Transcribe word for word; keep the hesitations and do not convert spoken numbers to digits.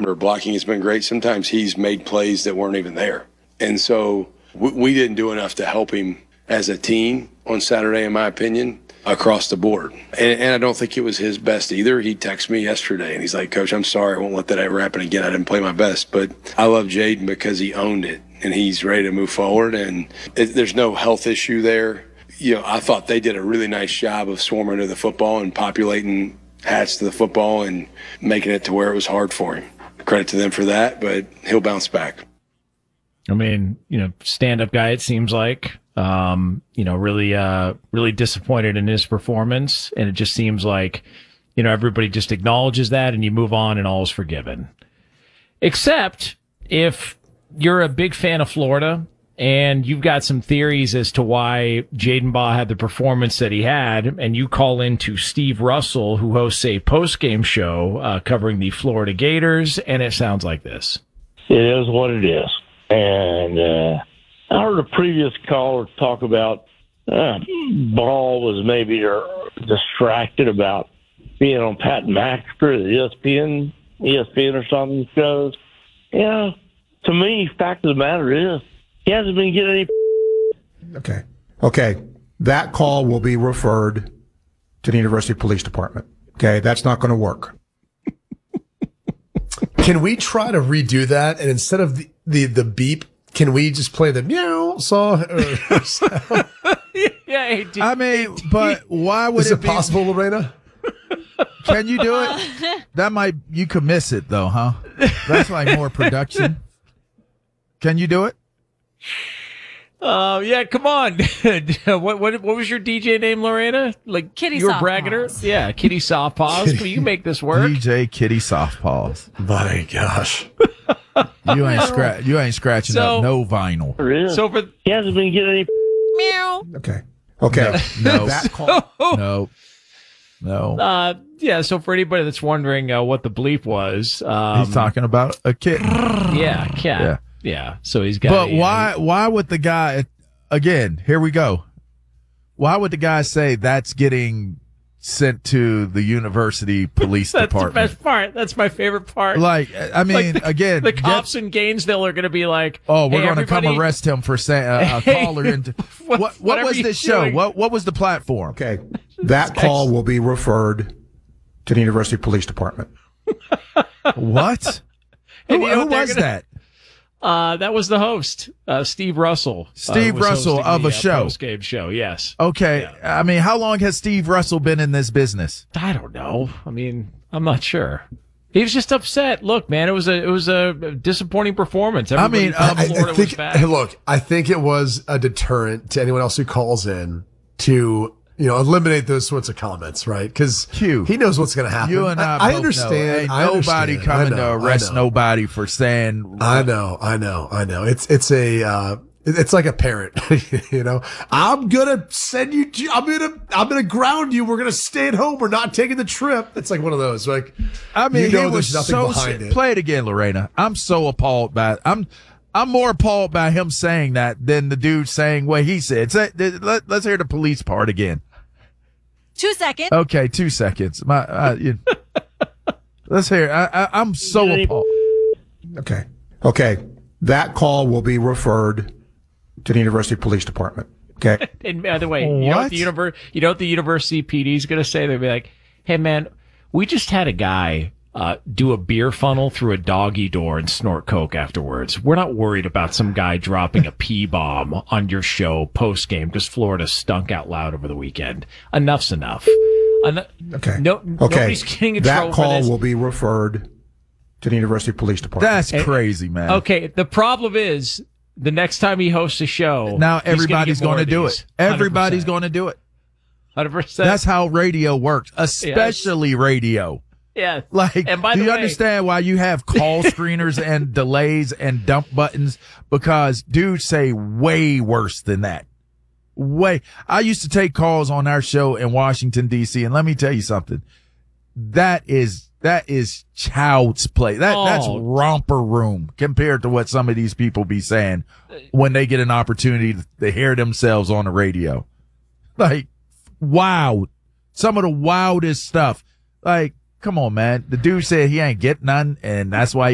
or blocking has been great. Sometimes he's made plays that weren't even there. And so we, we didn't do enough to help him as a team on Saturday, in my opinion, across the board. And, and I don't think it was his best either. He texted me yesterday, and he's like, Coach, I'm sorry. I won't let that ever happen again. I didn't play my best. But I love Jaden because he owned it, and he's ready to move forward. And it, there's no health issue there. You know, I thought they did a really nice job of swarming to the football and populating hats to the football and making it to where it was hard for him. Credit to them for that, but he'll bounce back. I mean, you know, stand-up guy, it seems like, um, you know, really, uh, really disappointed in his performance. And it just seems like, you know, everybody just acknowledges that and you move on and all is forgiven. Except if you're a big fan of Florida and you've got some theories as to why Jaden Baugh had the performance that he had, and you call in to Steve Russell, who hosts a post-game show uh, covering the Florida Gators, and it sounds like this. It is what it is. And uh, I heard a previous caller talk about uh, Ball was maybe distracted about being on Pat McAfee, the E S P N, E S P N or something shows. Yeah, to me, fact of the matter is, he hasn't been getting any. Okay. Okay. That call will be referred to the University Police Department. Okay. That's not going to work. Can we try to redo that? And instead of the, the, the beep, can we just play the meow saw? Yeah. Hey, I mean, but why would Is it it be possible, Lorena? Can you do it? That might, you could miss it though, huh? That's like more production. Can you do it? Uh, yeah, come on. what, what what was your D J name, Lorena? Like Kitty you were Soft bragging her? Paws. Yeah, Kitty Soft Paws. Can you make this work? D J Kitty Soft Paws. My gosh. You ain't scratch. You ain't scratching So- up no vinyl. So for He hasn't been getting any. Meow. Okay. Okay. No. That call. No. No. uh, yeah, so for anybody that's wondering uh, what the bleep was, um, He's talking about a kitten. yeah, cat. Yeah. Yeah. So he's got. But a- why? Why would the guy? Again, here we go. Why would the guy say that's getting sent to the university police That's department? the best part. That's my favorite part. Like, I mean, Like the, again, the get- cops in Gainesville are going to be like, oh, we're hey, going to come everybody- arrest him for saying uh, a Hey, caller into what- what? What whatever was you're this show? doing. What? What was the platform? Okay. That call will be referred to the University Police Department. What? And who you know who what they're was gonna- that? Uh, that was the host, uh, Steve Russell. Steve uh, was Russell hosting of the, a uh, show. Post-game show, yes. Okay. I mean, how long has Steve Russell been in this business? I don't know. I mean, I'm not sure. He was just upset. Look, man, it was a it was a disappointing performance. Everybody mean, thought I, I Florida think, was bad. hey, look, I think it was a deterrent to anyone else who calls in to, you know, eliminate those sorts of comments, right? Because Q. he knows what's going to happen. You and I, I, both understand. Know. Ain't I nobody understand. coming I know, to arrest I know. nobody for saying. I know, I know, I know. It's it's a uh, it's like a parent, you know. I'm gonna send you. to- I'm gonna I'm gonna ground you. We're gonna stay at home. We're not taking the trip. It's like one of those. Like, I mean, you know, he was there's nothing so. behind it. Play it again, Lorena. I'm so appalled by it. I'm. I'm more appalled by him saying that than the dude saying what he said. Say, let, let's hear the police part again. Two seconds. Okay, two seconds. My, uh, you, let's hear. I, I, I'm so appalled. Okay. Okay. That call will be referred to the University Police Department. Okay. And by the way, you know what What? the univer- you know what the university P D is going to say? They'll be like, "Hey, man, we just had a guy uh, do a beer funnel through a doggy door and snort coke afterwards. We're not worried about some guy dropping a pee bomb on your show post game because Florida stunk out loud over the weekend. Enough's enough. En- Okay. No, Okay. nobody's getting in That trouble call for this. will be referred to the University Police Department. That's crazy, man. Okay, the problem is the next time he hosts a show, Now he's everybody's going to do it. Everybody's going to do it. one hundred percent. That's how radio works, especially radio. Yeah. Like, And by do the you way- understand why you have call screeners and delays and dump buttons? Because dudes say way worse than that. Way. I used to take calls on our show in Washington, D C, and let me tell you something. That is, that is child's play. That, Oh. that's romper room compared to what some of these people be saying when they get an opportunity to, to hear themselves on the radio. Like, wild. Some of the wildest stuff. Like, come on, man. The dude said he ain't get none, and that's why